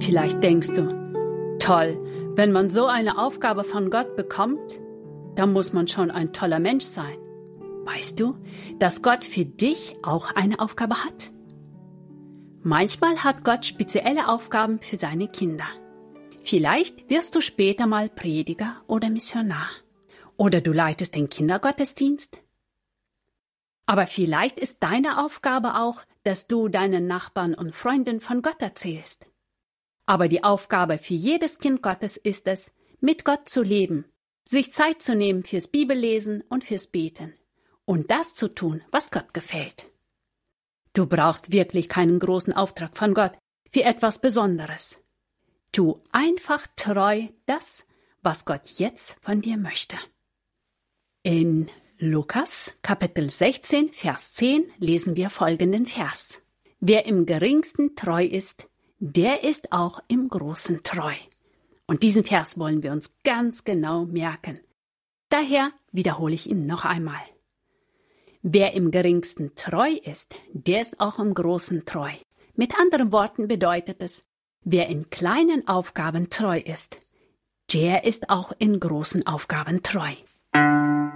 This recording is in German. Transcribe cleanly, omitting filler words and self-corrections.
Vielleicht denkst du, toll, wenn man so eine Aufgabe von Gott bekommt, dann muss man schon ein toller Mensch sein. Weißt du, dass Gott für dich auch eine Aufgabe hat? Manchmal hat Gott spezielle Aufgaben für seine Kinder. Vielleicht wirst du später mal Prediger oder Missionar. Oder du leitest den Kindergottesdienst. Aber vielleicht ist deine Aufgabe auch, dass du deinen Nachbarn und Freunden von Gott erzählst. Aber die Aufgabe für jedes Kind Gottes ist es, mit Gott zu leben, sich Zeit zu nehmen fürs Bibellesen und fürs Beten und das zu tun, was Gott gefällt. Du brauchst wirklich keinen großen Auftrag von Gott für etwas Besonderes. Tu einfach treu das, was Gott jetzt von dir möchte. In Lukas, Kapitel 16, Vers 10 lesen wir folgenden Vers. Wer im Geringsten treu ist, der ist auch im Großen treu. Und diesen Vers wollen wir uns ganz genau merken. Daher wiederhole ich ihn noch einmal. Wer im Geringsten treu ist, der ist auch im Großen treu. Mit anderen Worten bedeutet es, wer in kleinen Aufgaben treu ist, der ist auch in großen Aufgaben treu.